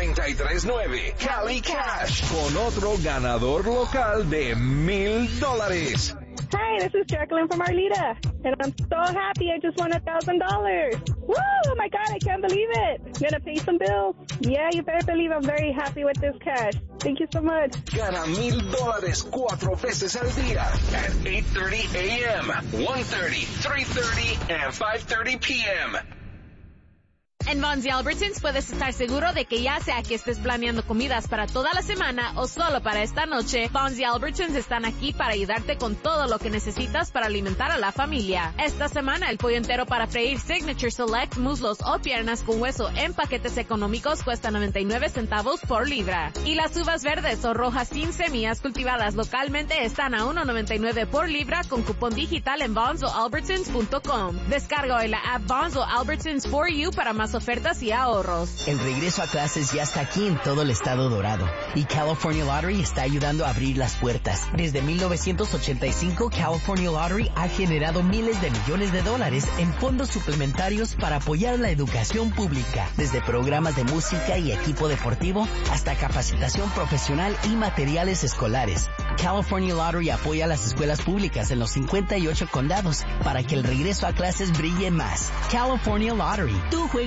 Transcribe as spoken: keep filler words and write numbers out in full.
noventa y tres nueve Cali Cash, con otro ganador local de mil dólares. Hi, this is Jacqueline from Arleta, and I'm so happy I just won a thousand dollars. Woo! Oh my God, I can't believe it. I'm gonna pay some bills. Yeah, you better believe I'm very happy with this cash. Thank you so much. Gana mil dólares cuatro veces al día at eight thirty a m, one thirty, three thirty, and five thirty p m En Vons y Albertsons puedes estar seguro de que ya sea que estés planeando comidas para toda la semana o solo para esta noche, Vons y Albertsons están aquí para ayudarte con todo lo que necesitas para alimentar a la familia. Esta semana el pollo entero para freír Signature Select, muslos o piernas con hueso en paquetes económicos cuesta noventa y nueve centavos por libra. Y las uvas verdes o rojas sin semillas cultivadas localmente están a uno noventa y nueve por libra con cupón digital en vons o albertsons punto com. Descarga hoy la app Vons o Albertsons for You para más ofertas y ahorros. El regreso a clases ya está aquí en todo el estado dorado y California Lottery está ayudando a abrir las puertas. Desde mil novecientos ochenta y cinco, California Lottery ha generado miles de millones de dólares en fondos suplementarios para apoyar la educación pública, desde programas de música y equipo deportivo hasta capacitación profesional y materiales escolares. California Lottery apoya a las escuelas públicas en los cincuenta y ocho condados para que el regreso a clases brille más. California Lottery, tú juegas